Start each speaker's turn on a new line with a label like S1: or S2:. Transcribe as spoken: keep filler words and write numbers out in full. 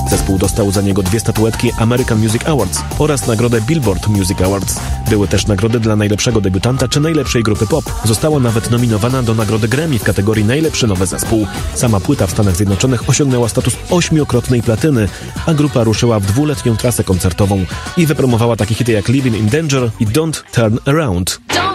S1: Zespół dostał za niego dwie statuetki American Music Awards oraz nagrodę Billboard Music Awards. Były też nagrody dla najlepszego debiutanta czy najlepszej grupy pop. Została nawet nominowana do nagrody Grammy w kategorii najlepszy nowy zespół. Sama płyta w Stanach Zjednoczonych osiągnęła status ośmiokrotnej platyny, a grupa ruszyła w dwuletnią trasę koncertową i wypromowała takie hity jak Living in Danger i Don't Turn Around.